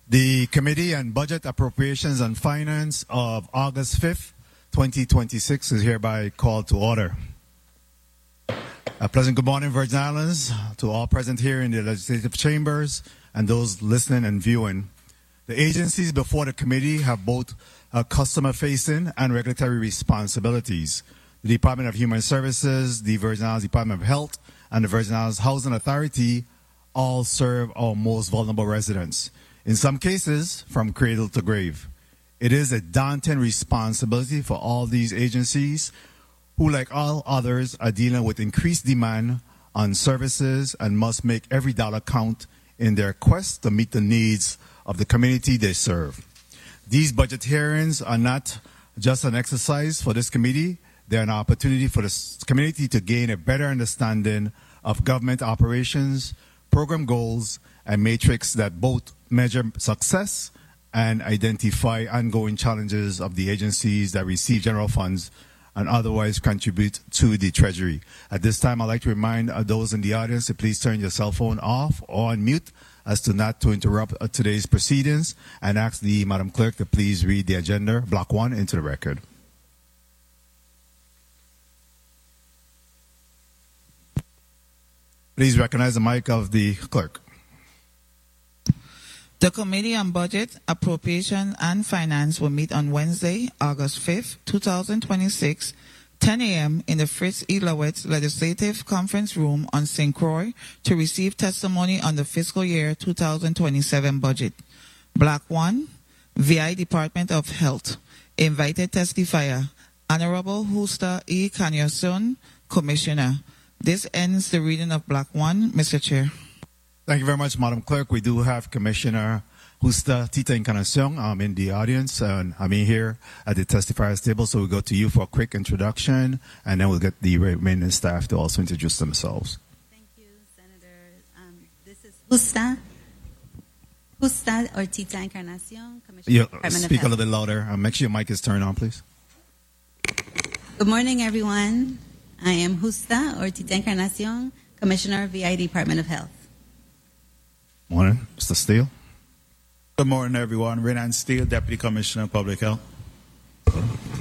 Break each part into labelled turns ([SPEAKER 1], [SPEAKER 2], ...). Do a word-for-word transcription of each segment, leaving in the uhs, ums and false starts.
[SPEAKER 1] The Committee on Budget, Appropriations and Finance of August fifth, twenty twenty-six is hereby called to order. A pleasant good morning, Virgin Islands, to all present here in the legislative chambers and those listening and viewing. The agencies before the committee have both uh, customer-facing and regulatory responsibilities. The Department of Human Services, the Virgin Islands Department of Health, and the Virgin Islands Housing Authority all serve our most vulnerable residents, in some cases from cradle to grave. It is a daunting responsibility for all these agencies who, like all others, are dealing with increased demand on services and must make every dollar count in their quest to meet the needs of the community they serve. These budget hearings are not just an exercise for this committee. They're an opportunity for the community to gain a better understanding of government operations, program goals, and metrics that both measure success and identify ongoing challenges of the agencies that receive general funds and otherwise contribute to the Treasury. At this time, I'd like to remind those in the audience to please turn your cell phone off or on mute as to not to interrupt today's proceedings, and ask the Madam Clerk to please read the agenda, Block one, into the record. Please recognize the mic of the clerk.
[SPEAKER 2] The Committee on Budget, Appropriation and Finance will meet on Wednesday, August fifth, two thousand twenty-six, ten a m in the Fritz E. Lowett Legislative Conference Room on Saint Croix to receive testimony on the fiscal year two thousand twenty-seven budget. Block one, V I Department of Health. Invited testifier, Honorable Justa E. Canyason, Commissioner. This ends the reading of Block one, Mister Chair.
[SPEAKER 1] Thank you very much, Madam Clerk. We do have Commissioner Justa Tita Encarnacion um, in the audience, and I'm in here at the testifiers table, so we'll go to you for a quick introduction, and then we'll get the remaining staff to also introduce themselves.
[SPEAKER 3] Thank you, Senator. Um, this is Justa, Justa or Tita Encarnacion, Commissioner
[SPEAKER 1] Yeah,
[SPEAKER 3] of the Department
[SPEAKER 1] speak
[SPEAKER 3] of
[SPEAKER 1] a little bit louder. Um, make sure your mic is turned on, please.
[SPEAKER 3] Good morning, everyone. I am Justa or Tita Encarnacion, Commissioner of V I Department of Health.
[SPEAKER 1] Morning, Mister Steele.
[SPEAKER 4] Good morning, everyone. Renan Steele, Deputy Commissioner of Public Health.
[SPEAKER 1] Go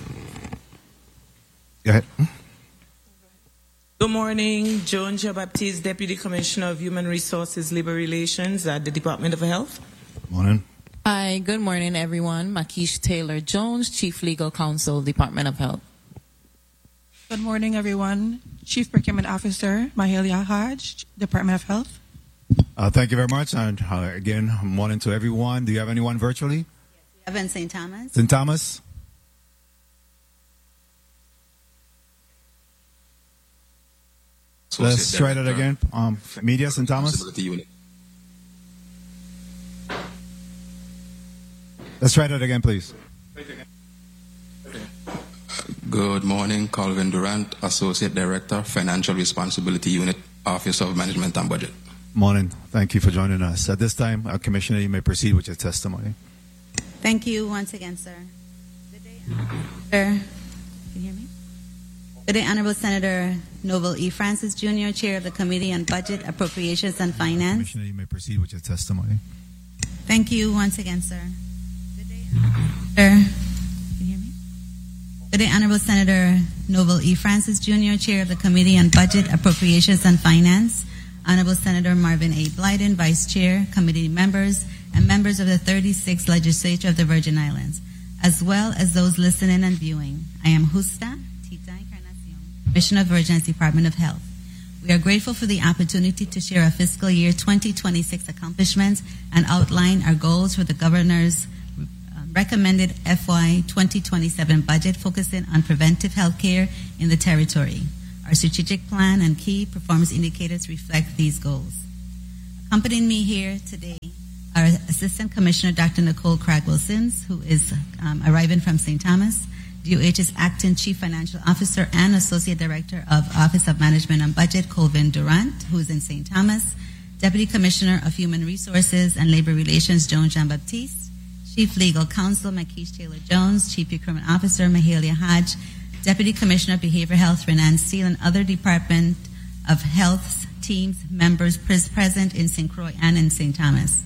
[SPEAKER 1] ahead.
[SPEAKER 5] Good morning, Joan Jean-Baptiste, Deputy Commissioner of Human Resources, Labor Relations at the Department of Health.
[SPEAKER 1] Morning.
[SPEAKER 6] Hi, good morning, everyone. Makish Taylor Jones, Chief Legal Counsel, Department of Health.
[SPEAKER 7] Good morning, everyone. Chief Procurement Officer Mahalia Hodge, Department of Health.
[SPEAKER 1] Uh, thank you very much. And uh, again, morning to everyone. Do you have anyone virtually?
[SPEAKER 3] Yes, we have in Saint Thomas.
[SPEAKER 1] Saint Thomas? Let's try that again. Um, media, Saint Thomas? Let's try that again, please.
[SPEAKER 8] Good morning, Calvin Durant, Associate Director, Financial Responsibility Unit, Office of Management and Budget.
[SPEAKER 1] Morning. Thank you for joining us. At this time, uh, Commissioner, you may proceed with your testimony.
[SPEAKER 3] Thank you once again, sir. Good day, Sir. Can you hear me? Good day, Honorable Senator Noble E. Francis, Junior Chair of the Committee on Budget, Appropriations and Finance.
[SPEAKER 1] Commissioner, you may proceed with your testimony.
[SPEAKER 3] Thank you once again, sir. Good day, Sir. Can you hear me? Good day, Honorable Senator Noble E. Francis, Junior Chair of the Committee on Budget, Appropriations and Finance. Honorable Senator Marvin A. Blyden, Vice Chair, committee members, and members of the thirty-sixth Legislature of the Virgin Islands, as well as those listening and viewing. I am Justa Tita Encarnacion, Commissioner of Virgin Islands Department of Health. We are grateful for the opportunity to share our fiscal year twenty twenty-six accomplishments and outline our goals for the Governor's recommended F Y twenty twenty-seven budget, focusing on preventive health care in the territory. Our strategic plan and key performance indicators reflect these goals. Accompanying me here today are Assistant Commissioner Doctor Nicole Cragg-Wilsons, who is um, arriving from Saint Thomas, D O H's Acting Chief Financial Officer and Associate Director of Office of Management and Budget, Colvin Durant, who is in Saint Thomas, Deputy Commissioner of Human Resources and Labor Relations, Joan Jean-Baptiste, Chief Legal Counsel, Makish Taylor Jones, Chief Procurement Officer, Mahalia Hodge, Deputy Commissioner of Behavioral Health, Renan Steele, and other Department of Health teams, members present in Saint Croix and in Saint Thomas.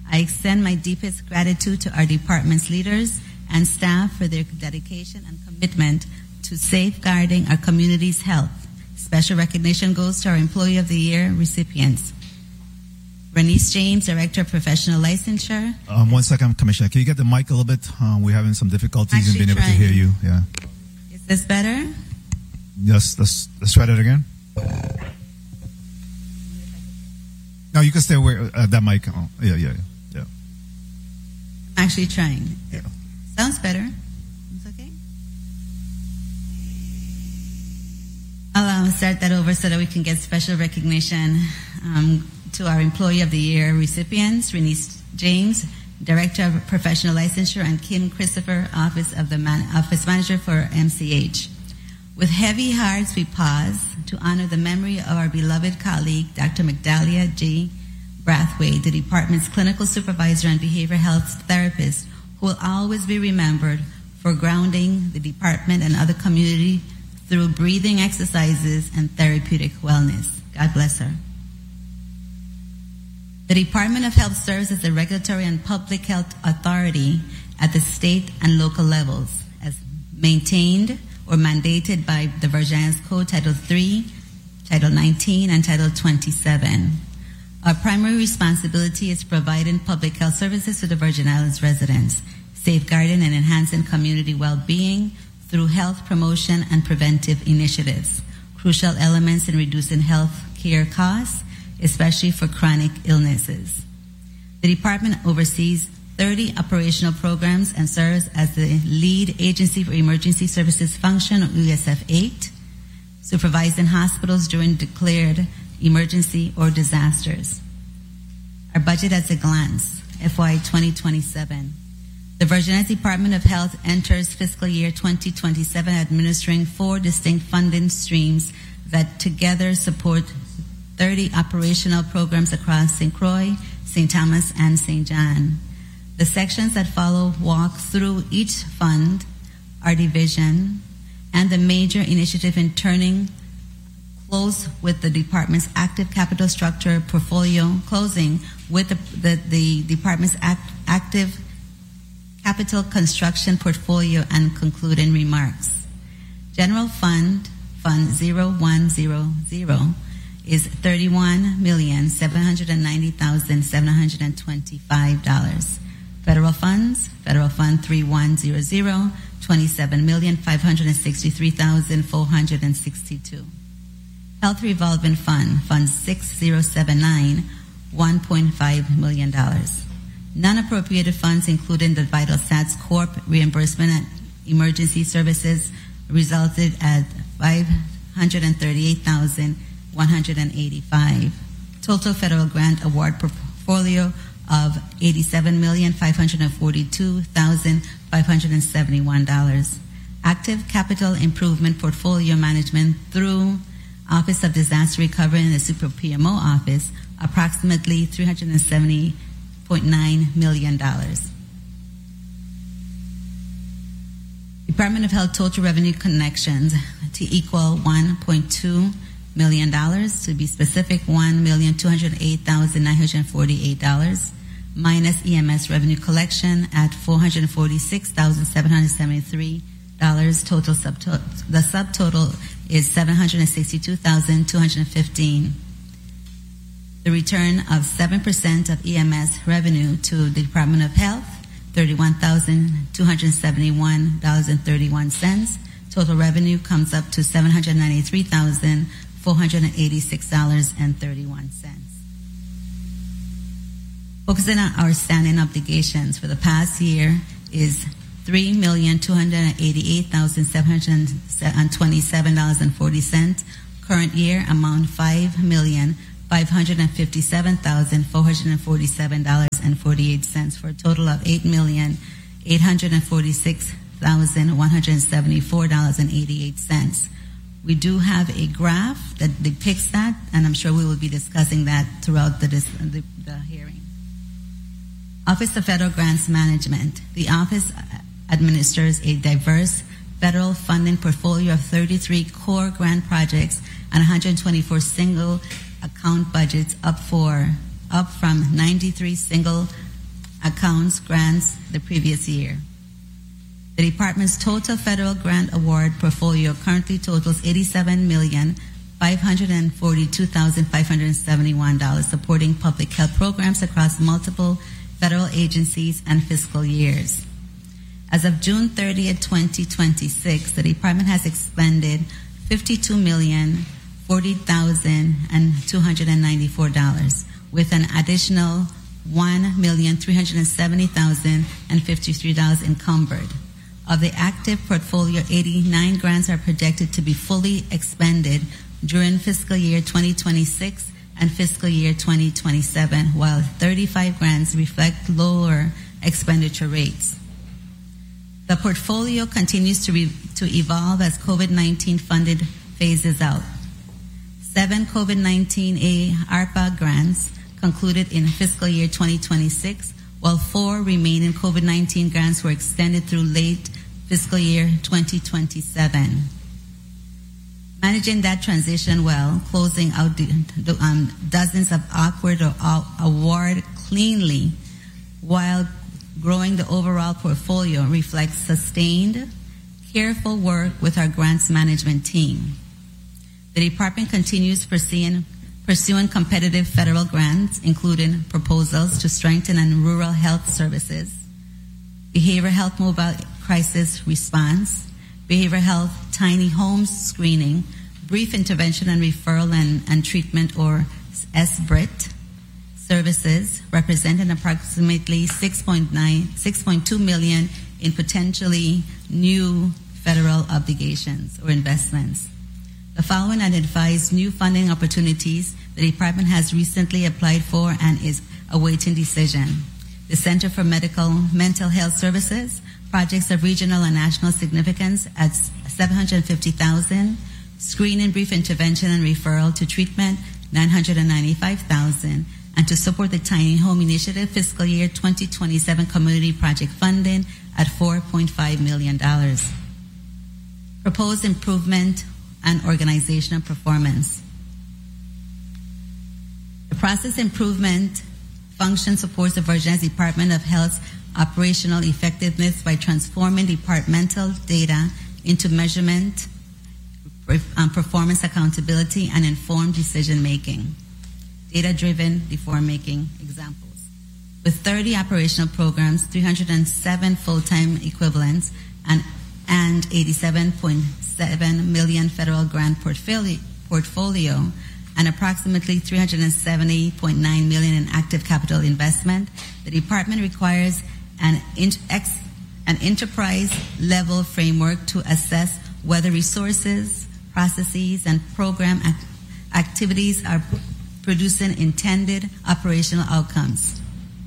[SPEAKER 3] I extend my deepest gratitude to our department's leaders and staff for their dedication and commitment to safeguarding our community's health. Special recognition goes to our Employee of the Year recipients. Renice James, Director of Professional Licensure.
[SPEAKER 1] Um, one second, Commissioner. Can you get the mic a little bit? Um, we're having some difficulties in being able to hear you. Yeah.
[SPEAKER 3] Is this better?
[SPEAKER 1] Yes, let's, let's try that again. No, you can stay where uh, that mic. Oh, yeah, yeah, yeah.
[SPEAKER 3] I'm actually trying.
[SPEAKER 1] Yeah.
[SPEAKER 3] Sounds better. It's okay. I'll um, start that over so that we can get special recognition um, to our Employee of the Year recipients, Renice James, Director of Professional Licensure, and Kim Christopher, Office of the Man- Office Manager for M C H. With heavy hearts, we pause to honor the memory of our beloved colleague, Doctor Magdalia J. Brathwaite, the department's clinical supervisor and behavioral health therapist, who will always be remembered for grounding the department and other community through breathing exercises and therapeutic wellness. God bless her. The Department of Health serves as the regulatory and public health authority at the state and local levels, as maintained or mandated by the Virgin Islands Code Title three, Title nineteen, and Title twenty-seven. Our primary responsibility is providing public health services to the Virgin Islands residents, safeguarding and enhancing community well-being through health promotion and preventive initiatives, crucial elements in reducing health care costs, especially for chronic illnesses. The department oversees thirty operational programs and serves as the lead agency for emergency services function, or U S F eight, supervising hospitals during declared emergency or disasters. Our budget at a glance, F Y twenty twenty-seven. The Virgin Islands Department of Health enters fiscal year twenty twenty-seven administering four distinct funding streams that together support thirty operational programs across Saint Croix, Saint Thomas, and Saint John. The sections that follow walk through each fund, our division, and the major initiative in turning close with the department's active capital structure portfolio, closing with the, the, the department's act, active capital construction portfolio, and concluding remarks. General Fund, Fund zero one zero zero, is thirty-one million seven hundred ninety thousand seven hundred twenty-five dollars. Federal funds, Federal Fund three one zero zero, twenty-seven million five hundred sixty-three thousand four hundred sixty-two dollars. Health Revolving Fund, Fund six zero seven nine, one point five million dollars. Non-appropriated funds, including the Vital Stats Corp reimbursement and emergency services, resulted at five hundred thirty-eight thousand one hundred eighty-five dollars. Total federal grant award portfolio of eighty-seven million five hundred forty-two thousand five hundred seventy-one dollars. Active capital improvement portfolio management through Office of Disaster Recovery and the Super P M O Office, approximately three hundred seventy point nine million dollars. Department of Health total revenue connections to equal one point two million dollars, to be specific, one million two hundred eight thousand nine hundred forty-eight dollars, minus E M S revenue collection at four hundred forty-six thousand seven hundred seventy-three dollars. Total subtotal, the subtotal is seven hundred sixty-two thousand two hundred fifteen dollars. The return of seven percent of E M S revenue to the Department of Health, thirty-one thousand two hundred seventy-one dollars and thirty-one cents. Total revenue comes up to seven hundred ninety-three thousand four hundred eighty-six dollars and thirty-one cents. Focusing on our standing obligations for the past year is three million two hundred eighty-eight thousand seven hundred twenty-seven dollars and forty cents. Current year amount five million five hundred fifty-seven thousand four hundred forty-seven dollars and forty-eight cents, for a total of eight million eight hundred forty-six thousand one hundred seventy-four dollars and eighty-eight cents. We do have a graph that depicts that, and I'm sure we will be discussing that throughout the, the, the hearing. Office of Federal Grants Management. The office administers a diverse federal funding portfolio of thirty-three core grant projects and one hundred twenty-four single account budgets, up for up from ninety-three single accounts grants the previous year. The department's total federal grant award portfolio currently totals eighty-seven million five hundred forty-two thousand five hundred seventy-one dollars, supporting public health programs across multiple federal agencies and fiscal years. As of June thirtieth, twenty twenty-six, the department has expended fifty-two million forty thousand two hundred ninety-four dollars, with an additional one million three hundred seventy thousand fifty-three dollars encumbered. Of the active portfolio, eighty-nine grants are projected to be fully expended during fiscal year twenty twenty-six and fiscal year twenty twenty-seven, while thirty-five grants reflect lower expenditure rates. The portfolio continues to, re- to evolve as COVID nineteen funded phases out. Seven COVID nineteen A ARPA grants concluded in fiscal year twenty twenty-six, while four remaining COVID nineteen grants were extended through late fiscal year twenty twenty-seven. Managing that transition well, closing out the, the, um, dozens of awkward or award cleanly while growing the overall portfolio reflects sustained, careful work with our grants management team. The department continues pursuing, pursuing competitive federal grants, including proposals to strengthen and rural health services, behavioral health mobile crisis response, behavioral health tiny homes screening, brief intervention and referral and, and treatment, or S B R I T, services representing approximately six point two million in potentially new federal obligations or investments. The following identifies new funding opportunities the department has recently applied for and is awaiting decision. The Center for Medical Mental Health Services, projects of regional and national significance at seven hundred fifty thousand dollars, screening, brief intervention and referral to treatment nine hundred ninety-five thousand dollars, and to support the Tiny Home Initiative fiscal year twenty twenty-seven community project funding at four point five million dollars. Proposed improvement and organizational performance. The process improvement function supports the Virginia's Department of Health's operational effectiveness by transforming departmental data into measurement, um, performance accountability, and informed decision-making. Data-driven decision-making examples. With thirty operational programs, three hundred seven full-time equivalents, and, and eighty-seven point seven million federal grant portfolio, portfolio and approximately three hundred seventy point nine million in active capital investment, the department requires an, ex, an enterprise-level framework to assess whether resources, processes, and program act, activities are producing intended operational outcomes.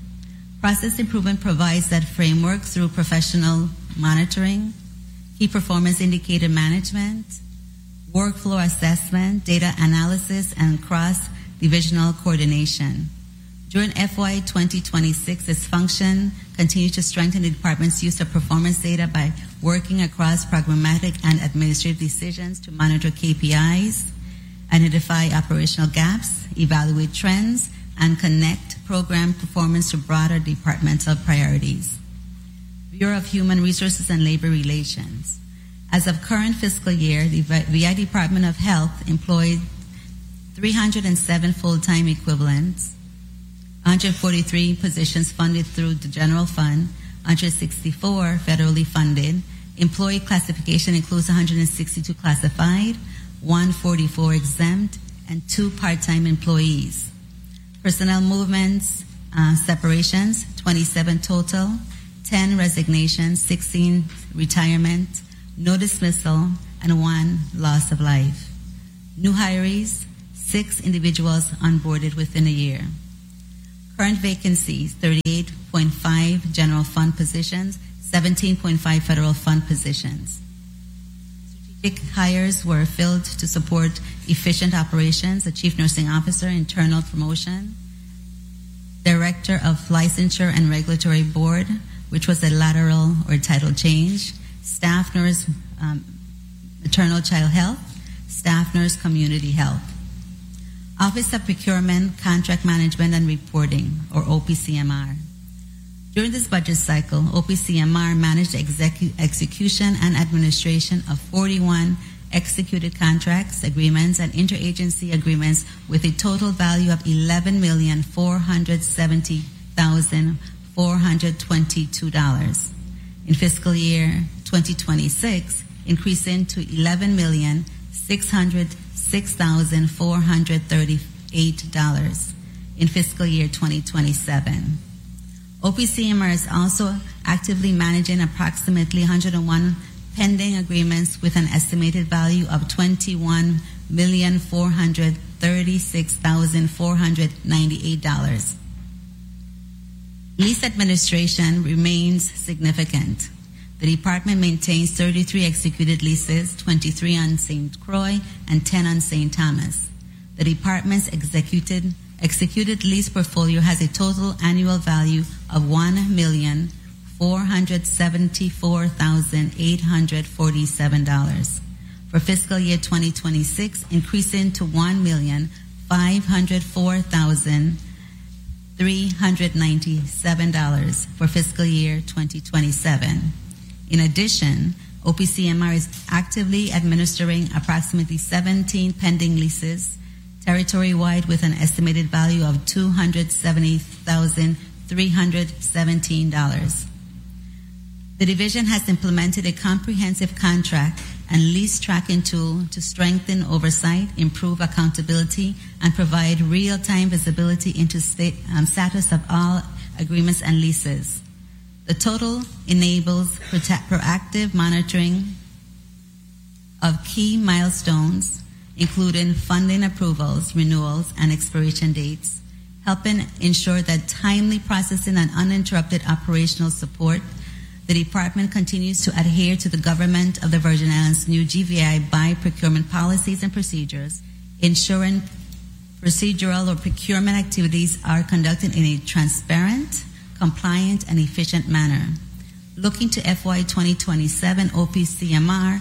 [SPEAKER 3] Process improvement provides that framework through professional monitoring, key performance indicator management, workflow assessment, data analysis, and cross-divisional coordination. During F Y twenty twenty-six, this function continued to strengthen the department's use of performance data by working across programmatic and administrative decisions to monitor K P Is, identify operational gaps, evaluate trends, and connect program performance to broader departmental priorities. Bureau of Human Resources and Labor Relations. As of current fiscal year, the V I Department of Health employed three hundred seven full-time equivalents, one hundred forty-three positions funded through the general fund, one hundred sixty-four federally funded. Employee classification includes one hundred sixty-two classified, one hundred forty-four exempt, and two part-time employees. Personnel movements, uh, separations, twenty-seven total, ten resignations, sixteen retirement, no dismissal, and one loss of life. New hires, six individuals onboarded within a year. Current vacancies, thirty-eight point five general fund positions, seventeen point five federal fund positions. Strategic hires were filled to support efficient operations, a chief nursing officer, internal promotion, director of licensure and regulatory board, which was a lateral or title change, staff nurse, um, maternal child health, staff nurse community health. Office of Procurement, Contract Management and Reporting, or O P C M R. During this budget cycle, O P C M R managed the execu- execution and administration of forty-one executed contracts, agreements, and interagency agreements with a total value of eleven million four hundred seventy thousand four hundred twenty-two dollars. In fiscal year twenty twenty-six, increasing to eleven million six hundred six thousand four hundred thirty-eight dollars in fiscal year twenty twenty-seven. O P C M R is also actively managing approximately one hundred one pending agreements with an estimated value of twenty-one million four hundred thirty-six thousand four hundred ninety-eight dollars. Lease administration remains significant. The department maintains thirty-three executed leases, twenty-three on Saint Croix and ten on Saint Thomas. The department's executed executed lease portfolio has a total annual value of one million four hundred seventy-four thousand eight hundred forty-seven dollars. For fiscal year twenty twenty-six, increasing to one million five hundred four thousand three hundred ninety-seven dollars for fiscal year twenty twenty-seven. In addition, O P C M R is actively administering approximately seventeen pending leases territory-wide with an estimated value of two hundred seventy thousand three hundred seventeen dollars. The division has implemented a comprehensive contract and lease tracking tool to strengthen oversight, improve accountability, and provide real-time visibility into state, um, status of all agreements and leases. The total enables proactive monitoring of key milestones, including funding approvals, renewals, and expiration dates, helping ensure that timely processing and uninterrupted operational support. The department continues to adhere to the government of the Virgin Islands' new G V I buy procurement policies and procedures, ensuring procedural or procurement activities are conducted in a transparent, compliant, and efficient manner. Looking to F Y twenty twenty-seven, O P C M R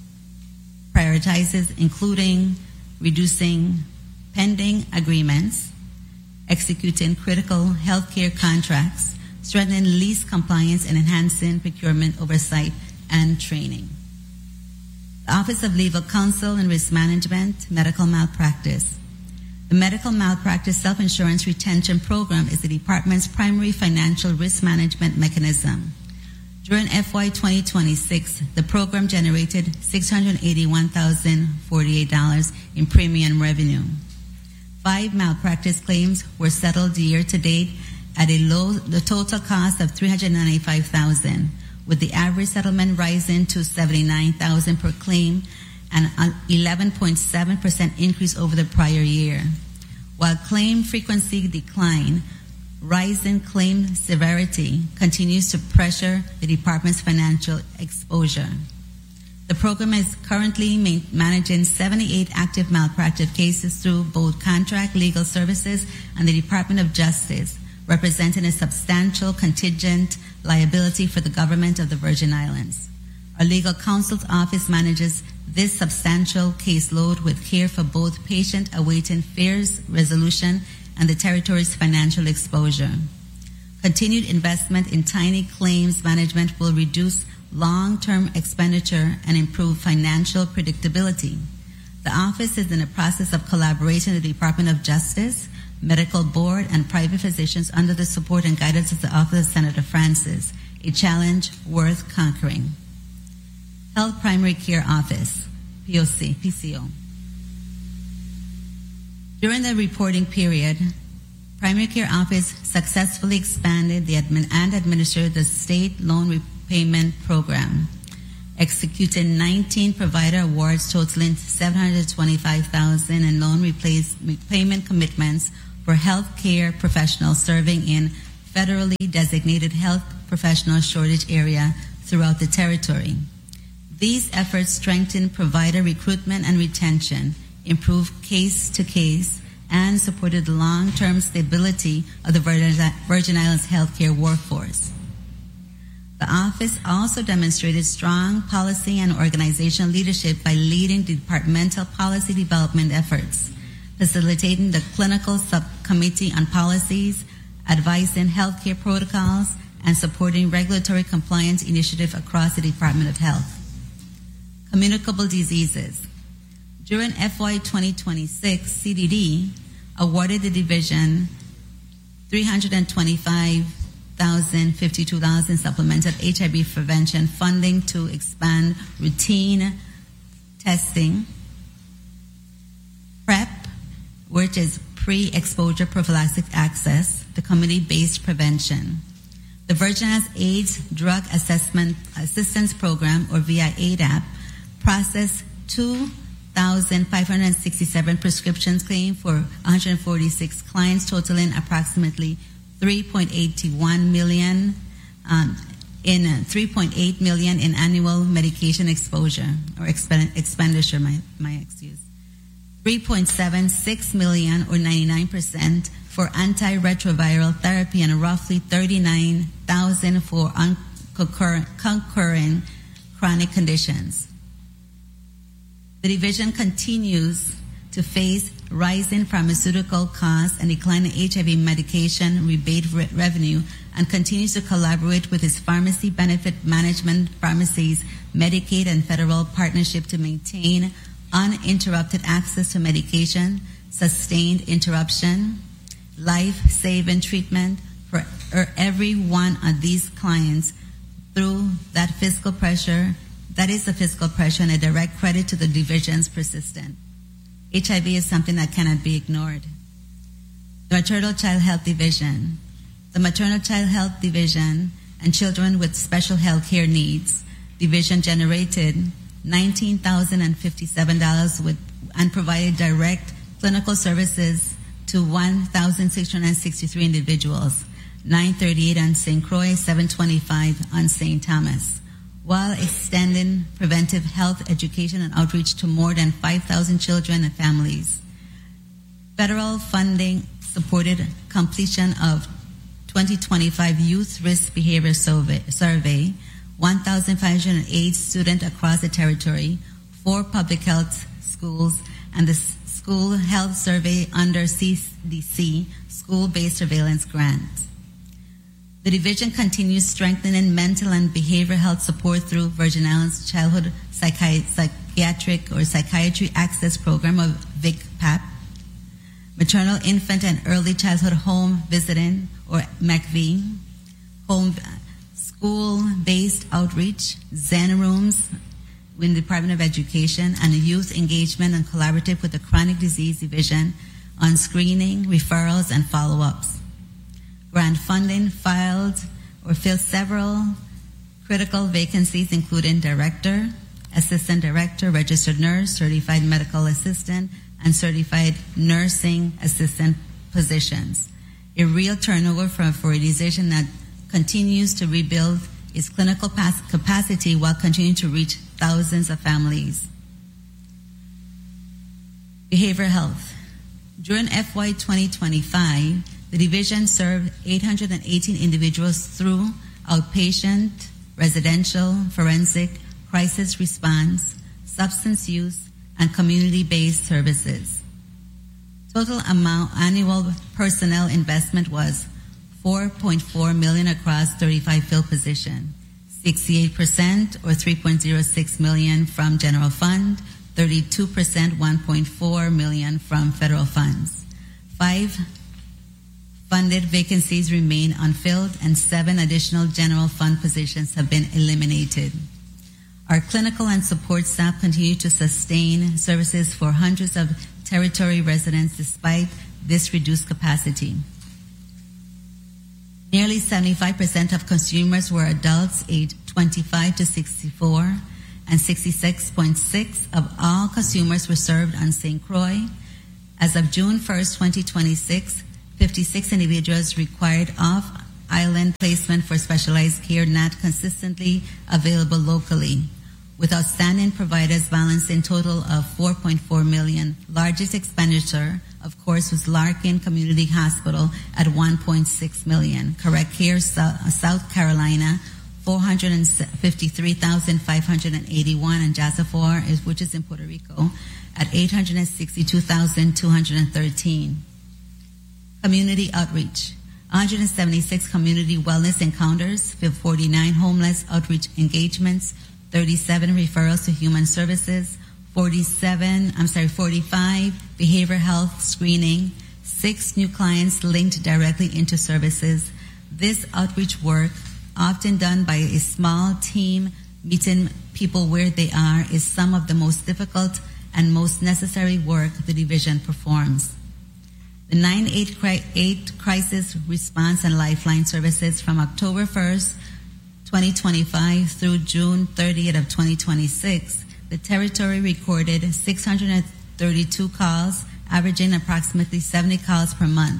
[SPEAKER 3] prioritizes including reducing pending agreements, executing critical healthcare contracts, strengthening lease compliance, and enhancing procurement oversight and training. The Office of Legal Counsel and Risk Management, Medical Malpractice. The Medical Malpractice Self-Insurance Retention Program is the department's primary financial risk management mechanism. During F Y twenty twenty-six, the program generated six hundred eighty-one thousand forty-eight dollars in premium revenue. Five malpractice claims were settled year to date at a low, the total cost of three hundred ninety-five thousand dollars, with the average settlement rising to seventy-nine thousand dollars per claim, and an eleven point seven percent increase over the prior year. While claim frequency declined, rising claim severity continues to pressure the department's financial exposure. The program is currently ma- managing seventy-eight active malpractice cases through both contract legal services and the Department of Justice, representing a substantial contingent liability for the government of the Virgin Islands. Our legal counsel's office manages this substantial caseload with care for both patient awaiting fair's resolution and the territory's financial exposure. Continued investment in tiny claims management will reduce long-term expenditure and improve financial predictability. The office is in the process of collaborating with the Department of Justice, Medical Board, and private physicians under the support and guidance of the Office of Senator Francis, a challenge worth conquering. Health Primary Care Office, P O C, P C O. During the reporting period, Primary Care Office successfully expanded the admin and administered the state loan repayment program, executing nineteen provider awards totaling seven hundred twenty-five thousand dollars in loan replace, repayment commitments for healthcare professionals serving in federally designated health professional shortage area throughout the territory. These efforts strengthen provider recruitment and retention, improve case to case, and supported the long-term stability of the Virgin Islands healthcare workforce. The office also demonstrated strong policy and organizational leadership by leading departmental policy development efforts, facilitating the clinical subcommittee on policies, advising healthcare protocols, and supporting regulatory compliance initiative across the Department of Health. Communicable diseases. During F Y twenty twenty-six, C D D awarded the division three hundred twenty-five thousand fifty-two dollars in supplemental H I V prevention funding to expand routine testing, PrEP, which is pre-exposure prophylactic access, the community-based prevention. The Virgin Islands AIDS Drug Assessment Assistance Program, or V I A D A P, processed two thousand five hundred sixty-seven prescriptions claimed for one hundred forty-six clients, totaling approximately three point eight one million um, in uh, three point eight million in annual medication exposure or expen- expenditure. My my excuse. three point seven six million or ninety-nine percent for antiretroviral therapy and roughly thirty-nine thousand for concurrent, concurrent chronic conditions. The division continues to face rising pharmaceutical costs and declining H I V medication rebate re- revenue and continues to collaborate with its pharmacy benefit management pharmacies, Medicaid, and federal partnership to maintain uninterrupted access to medication, sustained interruption, life-saving treatment for every one of these clients through that fiscal pressure. That is the fiscal pressure and a direct credit to the division's persistent. H I V is something that cannot be ignored. The Maternal Child Health Division. The Maternal Child Health Division and Children with Special Health Care Needs Division generated nineteen thousand fifty-seven dollars with and provided direct clinical services to one thousand six hundred sixty-three individuals, nine thirty-eight on Saint Croix, seven twenty-five on Saint Thomas, while extending preventive health education and outreach to more than five thousand children and families. Federal funding supported completion of twenty twenty-five Youth Risk Behavior Survey, survey one thousand five hundred eight students across the territory, four public health schools, and the School Health Survey under C D C, School-Based Surveillance Grant. The division continues strengthening mental and behavioral health support through Virgin Islands Childhood Psychi- Psychiatric or Psychiatry Access Program, or V I C P A P, Maternal, Infant, and Early Childhood Home Visiting, or M A C V, home school-based outreach, Zen rooms in the Department of Education, and youth engagement and collaborative with the Chronic Disease Division on screening, referrals, and follow-ups. Grant funding filed or filled several critical vacancies, including director, assistant director, registered nurse, certified medical assistant, and certified nursing assistant positions. A real turnover for, for a division that continues to rebuild its clinical pas- capacity while continuing to reach thousands of families. Behavioral health. During F Y twenty twenty-five, the division served eight hundred eighteen individuals through outpatient, residential, forensic, crisis response, substance use, and community-based services. Total amount annual personnel investment was four point four million dollars across thirty-five field positions, sixty-eight percent or three point zero six million dollars from general fund, thirty-two percent one point four million dollars from federal funds. Five funded vacancies remain unfilled, and seven additional general fund positions have been eliminated. Our clinical and support staff continue to sustain services for hundreds of territory residents despite this reduced capacity. Nearly seventy-five percent of consumers were adults aged twenty-five to sixty-four, and sixty-six point six percent of all consumers were served on Saint Croix. As of June first, twenty twenty-six, fifty-six individuals required off-island placement for specialized care not consistently available locally, with outstanding providers balancing total of four point four million dollars. Largest expenditure, of course, was Larkin Community Hospital at one point six million dollars. Correct Care, South Carolina, four hundred fifty-three thousand five hundred eighty-one dollars, and Jazafor, which is in Puerto Rico, at eight hundred sixty-two thousand two hundred thirteen dollars. Community outreach. one hundred seventy-six community wellness encounters, forty-nine homeless outreach engagements, thirty-seven referrals to human services, forty-seven, I'm sorry, forty-five behavioral health screening, six new clients linked directly into services. This outreach work, often done by a small team meeting people where they are, is some of the most difficult and most necessary work the division performs. The nine eight Crisis Response and Lifeline Services from October first, twenty twenty-five through June thirtieth of twenty twenty-six, the territory recorded six hundred thirty-two calls, averaging approximately seventy calls per month.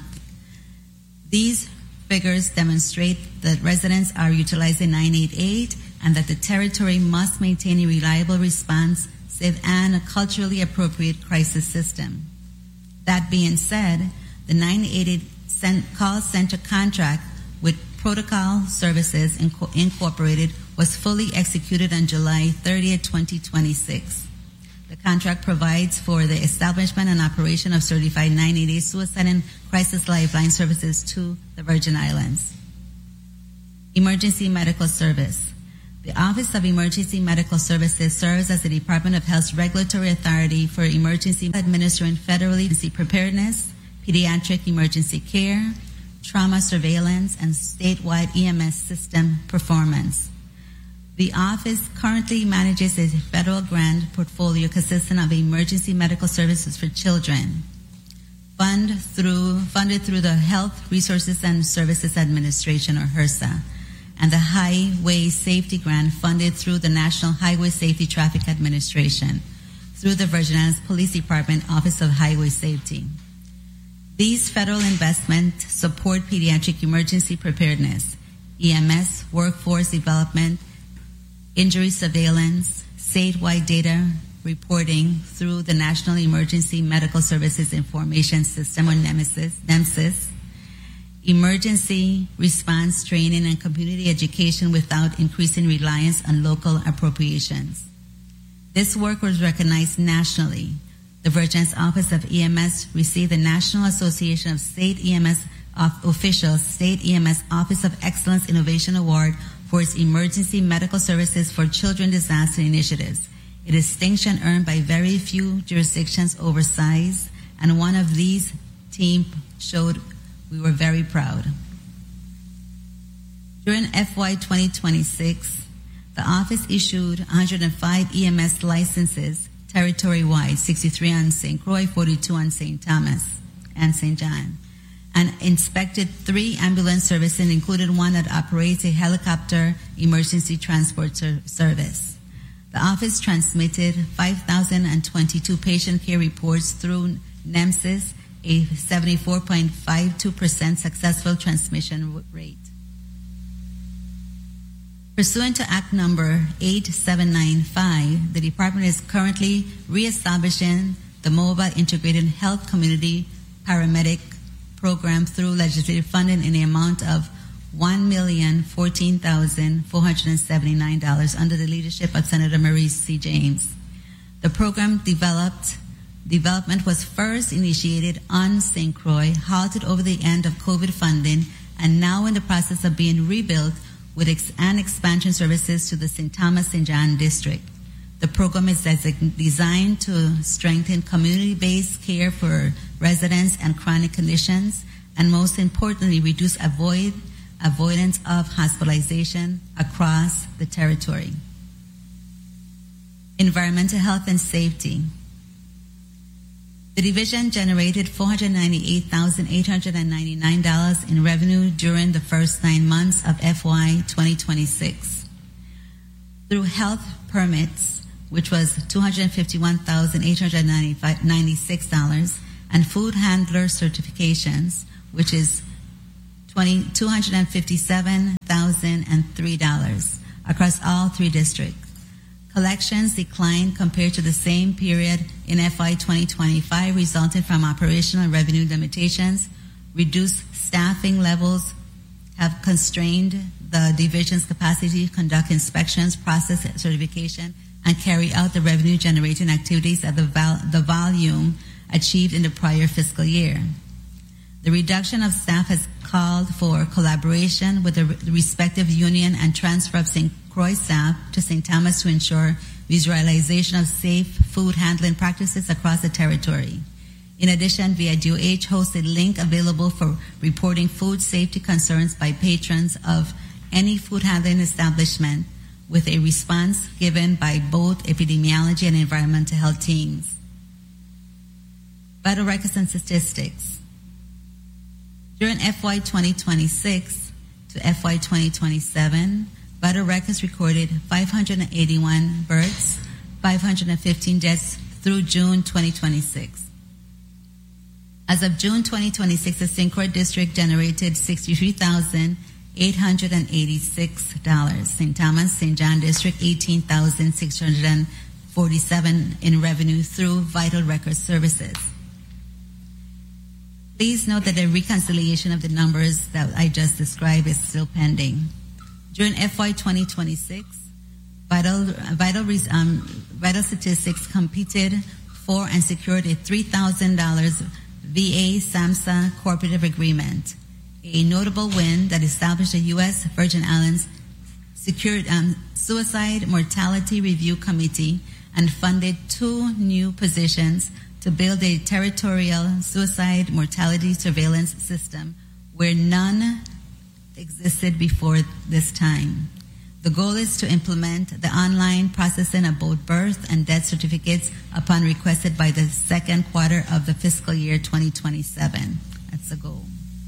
[SPEAKER 3] These figures demonstrate that residents are utilizing nine eight eight and that the territory must maintain a reliable, responsive, and a culturally appropriate crisis system. That being said, the nine eight eight call center contract with Protocol Services Incorporated was fully executed on July thirtieth, twenty twenty-six. The contract provides for the establishment and operation of certified nine eight eight suicide and crisis lifeline services to the Virgin Islands. Emergency Medical Service. The Office of Emergency Medical Services serves as the Department of Health's regulatory authority for emergency administering federally emergency preparedness, pediatric emergency care, trauma surveillance, and statewide E M S system performance. The office currently manages a federal grant portfolio consisting of emergency medical services for children, fund through, funded through the Health Resources and Services Administration, or HRSA, and the Highway Safety Grant funded through the National Highway Safety Traffic Administration through the Virgin Islands Police Department Office of Highway Safety. These federal investments support pediatric emergency preparedness, E M S, workforce development, injury surveillance, statewide data reporting through the National Emergency Medical Services Information System, or NEMSIS, NEMSIS, emergency response training and community education without increasing reliance on local appropriations. This work was recognized nationally. The Virgin Islands Office of E M S received the National Association of State E M S Officials State E M S Office of Excellence Innovation Award for its emergency medical services for children disaster initiatives, a distinction earned by very few jurisdictions over size, and one of these team showed we were very proud. During F Y twenty twenty-six, the office issued one hundred five E M S licenses territory-wide, sixty-three on Saint Croix, forty-two on Saint Thomas and Saint John, and inspected three ambulance services, including one that operates a helicopter emergency transport ser- service. The office transmitted five thousand twenty-two patient care reports through NEMSIS, a seventy-four point five two percent successful transmission rate. Pursuant to Act Number eight seven nine five, the Department is currently reestablishing the Mobile Integrated Health Community Paramedic Program through legislative funding in the amount of one million fourteen thousand four hundred seventy-nine dollars under the leadership of Senator Maurice C. James. The program developed Development was first initiated on Saint Croix, halted over the end of COVID funding, and now in the process of being rebuilt with ex- and expansion services to the Saint Thomas Saint John district. The program is designed to strengthen community-based care for residents and chronic conditions, and most importantly, reduce avoid, avoidance of hospitalization across the territory. Environmental health and safety. The division generated four hundred ninety-eight thousand eight hundred ninety-nine dollars in revenue during the first nine months of F Y twenty twenty-six. Through health permits, which was two hundred fifty-one thousand eight hundred ninety-six dollars, and food handler certifications, which is two hundred fifty-seven thousand three dollars across all three districts. Collections declined compared to the same period in F Y twenty twenty-five, resulting from operational and revenue limitations. Reduced staffing levels have constrained the division's capacity to conduct inspections, process certification, and carry out the revenue-generating activities at the, val- the volume achieved in the prior fiscal year. The reduction of staff has called for collaboration with the respective union and transfer of Saint Croix staff to Saint Thomas to ensure visualization of safe food handling practices across the territory. In addition, V I D O H hosted a link available for reporting food safety concerns by patrons of any food handling establishment, with a response given by both epidemiology and environmental health teams. Vital records and statistics. During F Y twenty twenty-six to F Y twenty twenty-seven, Vital Records recorded five hundred eighty-one births, five hundred fifteen deaths through June twenty twenty-six. As of June twenty twenty-six, the Saint Croix District generated sixty-three thousand eight hundred eighty-six dollars. Saint Thomas, Saint John District, eighteen thousand six hundred forty-seven dollars in revenue through Vital Records services. Please note that the reconciliation of the numbers that I just described is still pending. During F Y twenty twenty-six, Vital, Vital, um, Vital Statistics competed for and secured a three thousand dollars V A SAMHSA cooperative agreement, a notable win that established the U S Virgin Islands Secured um, Suicide Mortality Review Committee and funded two new positions to build a territorial suicide mortality surveillance system where none existed before this time. The goal is to implement the online processing of both birth and death certificates upon requested by the second quarter of the fiscal year twenty twenty-seven. That's the goal.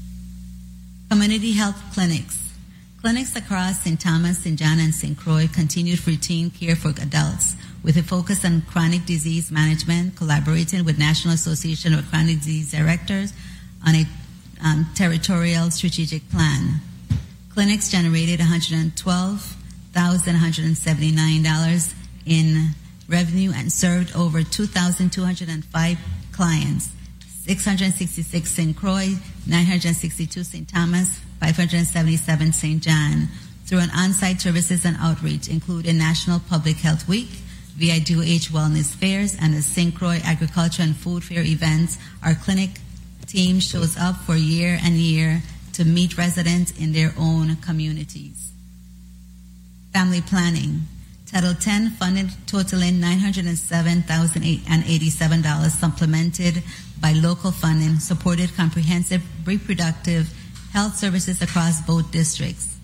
[SPEAKER 3] Community health clinics. Clinics across Saint Thomas, Saint John, and Saint Croix continued routine care for adults with a focus on chronic disease management, collaborating with National Association of Chronic Disease Directors on a um, territorial strategic plan. Clinics generated one hundred twelve thousand one hundred seventy-nine dollars in revenue and served over two thousand two hundred five clients, six hundred sixty-six Saint Croix, nine hundred sixty-two Saint Thomas, five hundred seventy-seven Saint John, through an on-site services and outreach, including National Public Health Week, V I D O H Wellness Fairs, and the Saint Croix Agriculture and Food Fair events. Our clinic team shows up for year and year to meet residents in their own communities. Family planning. Title ten funded totaling nine hundred seven thousand eighty-seven dollars, supplemented by local funding, supported comprehensive reproductive health services across both districts.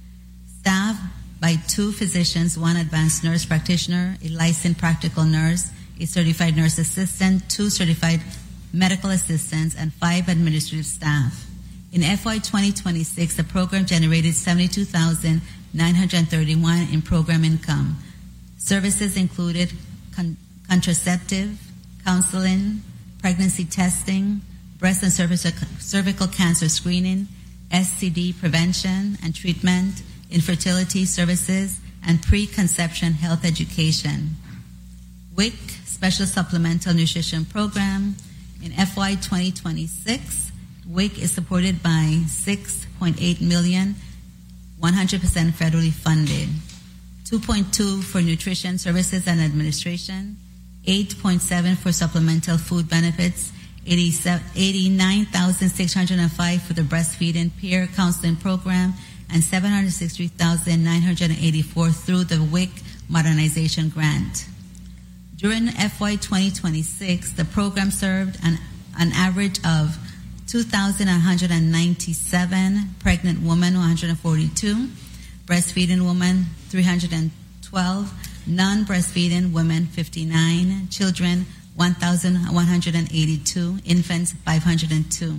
[SPEAKER 3] Staff by two physicians, one advanced nurse practitioner, a licensed practical nurse, a certified nurse assistant, two certified medical assistants, and five administrative staff. In F Y twenty twenty-six, the program generated seventy-two thousand nine hundred thirty-one dollars in program income. Services included con- contraceptive, counseling, pregnancy testing, breast and cervical cancer screening, S T D prevention and treatment, infertility services, and preconception health education. W I C, Special Supplemental Nutrition Program. In F Y twenty twenty-six, W I C is supported by six point eight million dollars, one hundred percent federally funded. two point two for nutrition services and administration, eight point seven for supplemental food benefits, eighty-nine thousand six hundred five for the breastfeeding peer counseling program, and seven hundred sixty-three thousand nine hundred eighty-four through the W I C modernization grant. During F Y twenty twenty-six, the program served an, an average of two thousand one hundred ninety-seven pregnant women, one hundred forty-two, breastfeeding women, three hundred twelve, non-breastfeeding women, fifty-nine, children, one thousand one hundred eighty-two, infants, five hundred two.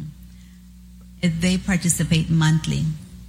[SPEAKER 3] They participate monthly.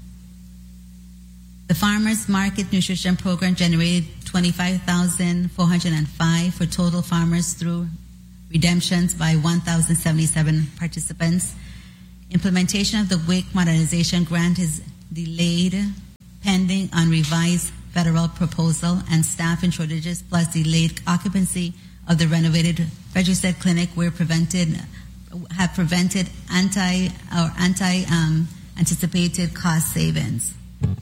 [SPEAKER 3] The Farmers Market Nutrition Program generated twenty-five thousand four hundred five for total farmers through redemptions by one thousand seventy-seven participants. Implementation of the W I C modernization grant is delayed pending on revised federal proposal and staffing shortages, plus delayed occupancy of the renovated registered clinic where prevented have prevented anti or anti um, anticipated cost savings.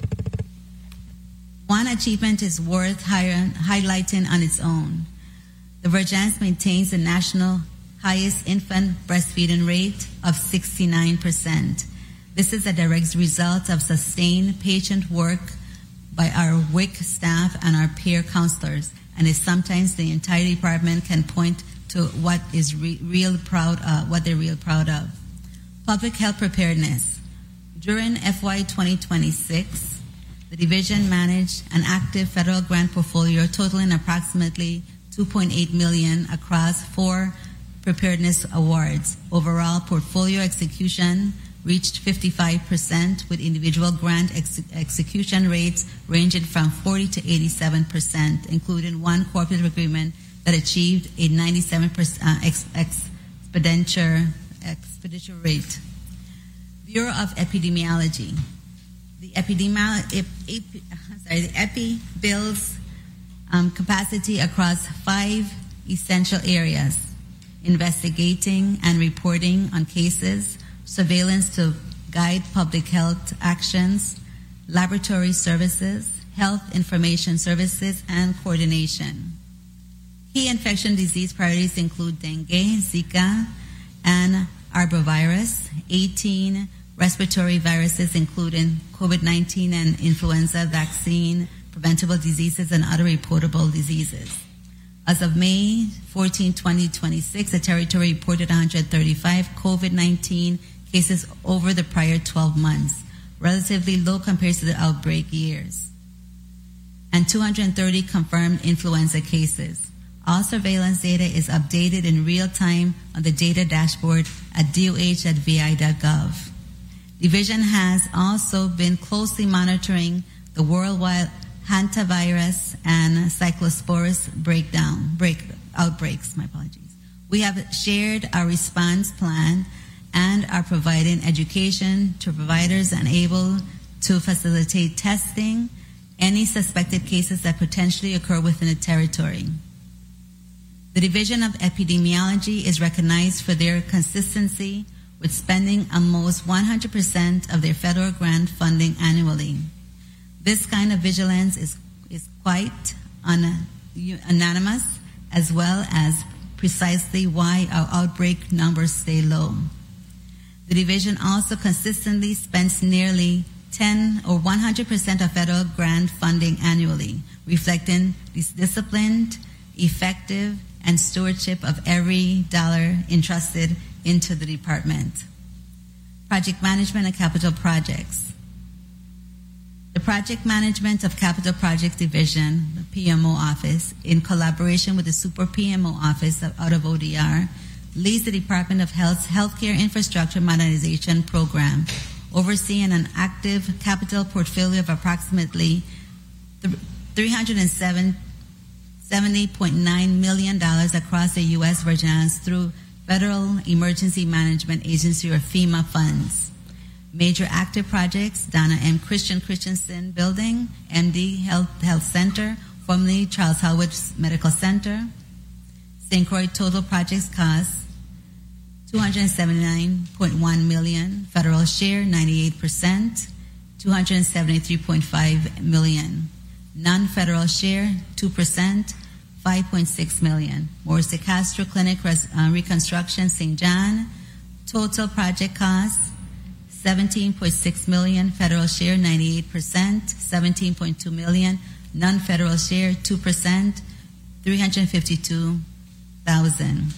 [SPEAKER 3] One achievement is worth higher, highlighting on its own. The Virgin Islands maintains the national highest infant breastfeeding rate of sixty-nine percent. This is a direct result of sustained patient work by our W I C staff and our peer counselors, and is sometimes the entire department can point to what is re- real proud of, what they're real proud of. Public health preparedness. During F Y twenty twenty-six, the division managed an active federal grant portfolio totaling approximately two point eight million dollars across four preparedness awards. Overall portfolio execution reached fifty-five percent, with individual grant ex- execution rates ranging from forty to eighty-seven percent, including one cooperative agreement that achieved a ninety-seven percent uh, ex- expenditure, expenditure rate. Bureau of Epidemiology. The epidemiolo- ep- ep- sorry, the EPI builds um, capacity across five essential areas: investigating and reporting on cases, surveillance to guide public health actions, laboratory services, health information services, and coordination. Key infection disease priorities include dengue, Zika, and arbovirus, eighteen respiratory viruses including COVID nineteen and influenza vaccine, preventable diseases, and other reportable diseases. As of May fourteenth, twenty twenty-six, the territory reported one hundred thirty-five COVID nineteen cases over the prior twelve months, relatively low compared to the outbreak years, and two hundred thirty confirmed influenza cases. All surveillance data is updated in real time on the data dashboard at D O H dot V I dot gov. Division has also been closely monitoring the worldwide hantavirus and cyclosporus breakdown, break, outbreaks. My apologies. We have shared our response plan and are providing education to providers and able to facilitate testing any suspected cases that potentially occur within a territory. The Division of Epidemiology is recognized for their consistency with spending almost one hundred percent of their federal grant funding annually. This kind of vigilance is, is quite un, unanimous, as well as precisely why our outbreak numbers stay low. The division also consistently spends nearly ten or one hundred percent of federal grant funding annually, reflecting this disciplined, effective, and stewardship of every dollar entrusted into the department. Project management and capital projects. The Project Management of Capital Projects Division, the P M O office, in collaboration with the Super P M O office out of O D R, leads the Department of Health's Healthcare Infrastructure Modernization Program, overseeing an active capital portfolio of approximately three hundred seventy point nine million dollars across the U S Virgin Islands through Federal Emergency Management Agency or FEMA funds. Major active projects: Donna M. Christian Christensen Building, M D Health, Health Center, formerly Charles Howard Medical Center. Saint Croix total projects cost two hundred seventy-nine point one million dollars, federal share ninety-eight percent, two hundred seventy-three point five million dollars. Non-federal share two percent, five point six million dollars. Morris de Castro Clinic Res- uh, Reconstruction, Saint John, total project cost seventeen point six million dollars, federal share ninety-eight percent, seventeen point two million dollars. Non-federal share two percent, three hundred fifty-two thousand dollars.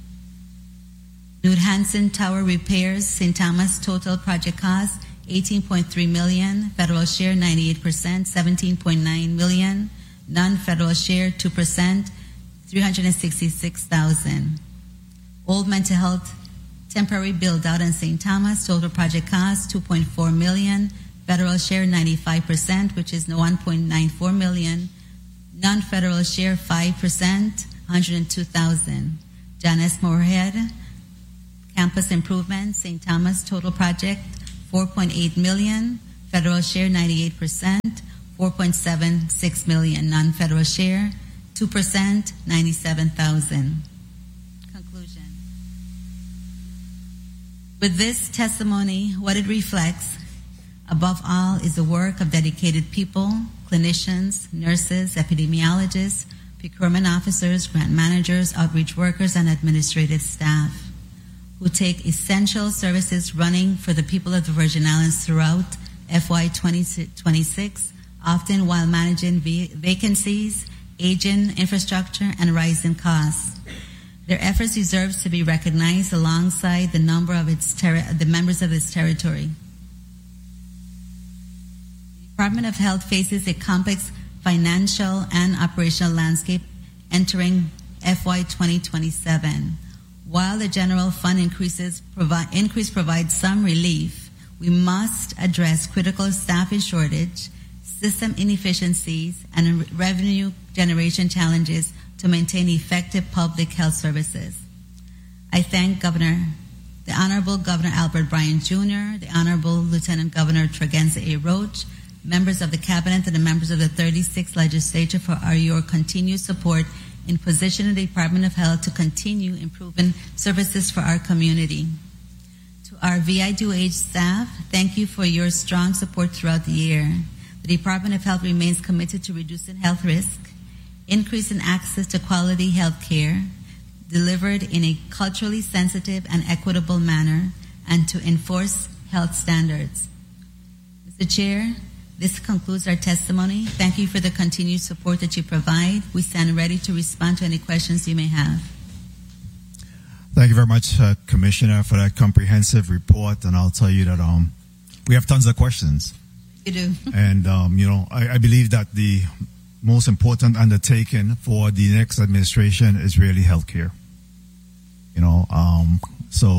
[SPEAKER 3] Nude Hansen Tower Repairs, Saint Thomas, total project cost eighteen point three million dollars, federal share ninety-eight percent, seventeen point nine million dollars. Non-federal share two percent, three hundred sixty-six thousand dollars. Old Mental Health Temporary Build-Out in Saint Thomas, total project cost two point four million dollars, federal share ninety-five percent, which is one point nine four million dollars. Non-federal share five percent, one hundred two thousand dollars. Janice Moorhead Campus Improvement, Saint Thomas, total project four point eight million dollars, federal share ninety-eight percent, four point seven six million dollars. Non-federal share two percent, ninety-seven thousand dollars. Conclusion. With this testimony, what it reflects, above all, is the work of dedicated people, clinicians, nurses, epidemiologists, procurement officers, grant managers, outreach workers, and administrative staff. who take essential services running for the people of the Virgin Islands throughout F Y twenty twenty-six, often while managing v- vacancies, aging infrastructure, and rising costs. Their efforts deserve to be recognized alongside the number of its ter- the members of its territory. The Department of Health faces a complex financial and operational landscape entering F Y twenty twenty-seven. While the general fund increases provi- increase provides some relief, we must address critical staffing shortage, system inefficiencies, and revenue generation challenges to maintain effective public health services. I thank Governor, the Honorable Governor Albert Bryan Junior, the Honorable Lieutenant Governor Tregenza A. Roach, members of the Cabinet, and the members of the thirty-sixth Legislature for our, your continued support in positioning the Department of Health to continue improving services for our community. To our V I D O H staff, thank you for your strong support throughout the year. The Department of Health remains committed to reducing health risk, increasing access to quality health care, delivered in a culturally sensitive and equitable manner, and to enforce health standards. Mister Chair, this concludes our testimony. Thank you for the continued support that you provide. We stand ready to respond to any questions you may have.
[SPEAKER 1] Thank you very much, uh, Commissioner, for that comprehensive report. And I'll tell you that um, we have tons of questions.
[SPEAKER 3] You do.
[SPEAKER 1] And, um, you know, I, I believe that the most important undertaking for the next administration is really healthcare. You know, um, so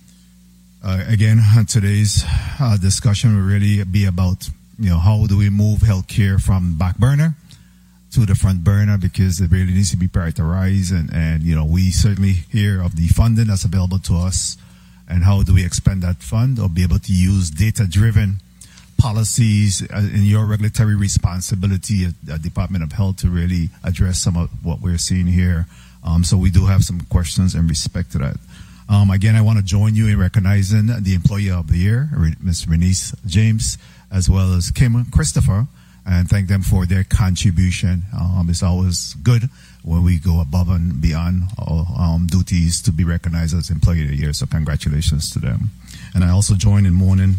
[SPEAKER 1] uh, again, today's uh, discussion will really be about, you know, how do we move healthcare from back burner to the front burner, because it really needs to be prioritized. And, and, you know, we certainly hear of the funding that's available to us, and how do we expend that fund or be able to use data-driven policies in your regulatory responsibility at the Department of Health to really address some of what we're seeing here. Um, so we do have some questions in respect to that. Um, again, I want to join you in recognizing the Employee of the Year, Miz Renice James, as well as Kim Christopher, and thank them for their contribution. Um, it's always good when we go above and beyond our um, duties to be recognized as Employee of the Year. So congratulations to them. And I also join in mourning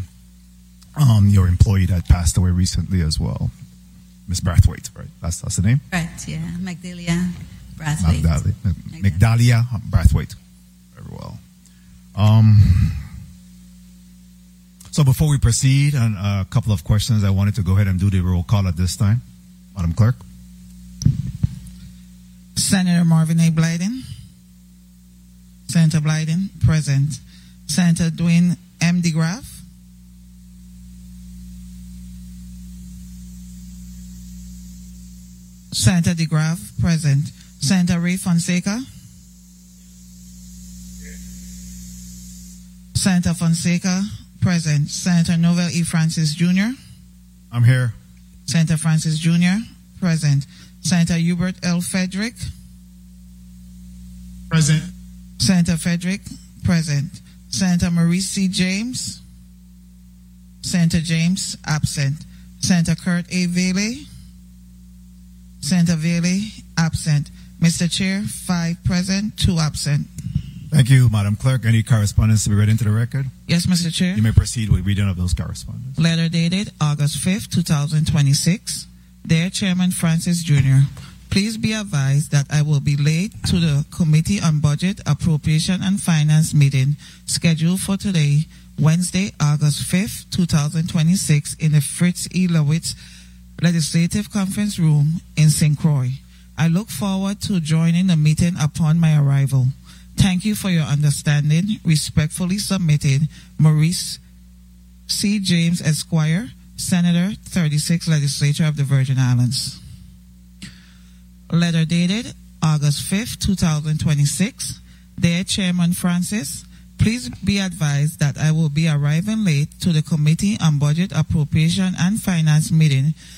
[SPEAKER 1] um, your employee that passed away recently as well, Miz Brathwaite, right? That's, that's the name?
[SPEAKER 3] Right, yeah. Magdalia Brathwaite.
[SPEAKER 1] Magdalia, Magdalia Brathwaite. Very well. Um, so before we proceed, and a couple of questions, I wanted to go ahead and do the roll call at this time. Madam Clerk.
[SPEAKER 2] Senator Marvin A. Blyden. Senator Blyden, present. Senator Dwayne M. DeGraff. Senator DeGraff, present. Senator Ray Fonseca. Senator Fonseca, present. Senator Novell E. Francis Junior
[SPEAKER 1] I'm here.
[SPEAKER 2] Senator Francis Junior, present. Senator Hubert L. Frederick.
[SPEAKER 1] Present.
[SPEAKER 2] Senator Frederick, present. Senator Maurice C. James. Senator James, absent. Senator Kurt A. Vele. Senator Vele, absent. Mister Chair, five present, two absent.
[SPEAKER 1] Thank you, Madam Clerk. Any correspondence to be read into the record?
[SPEAKER 2] Yes, Mister Chair.
[SPEAKER 1] You may proceed with reading of those correspondence.
[SPEAKER 2] Letter dated August fifth, twenty twenty-six. Dear Chairman Francis Junior, please be advised that I will be late to the Committee on Budget, Appropriation and Finance meeting scheduled for today, Wednesday, August fifth, twenty twenty-six, in the Fritz E. Lowitz Legislative Conference Room in Saint Croix. I look forward to joining the meeting upon my arrival. Thank you for your understanding. Respectfully submitted, Maurice C. James, Esquire, Senator, thirty-sixth Legislature of the Virgin Islands. Letter dated August fifth, twenty twenty-six. Dear Chairman Francis, please be advised that I will be arriving late to the Committee on Budget, Appropriation and Finance meeting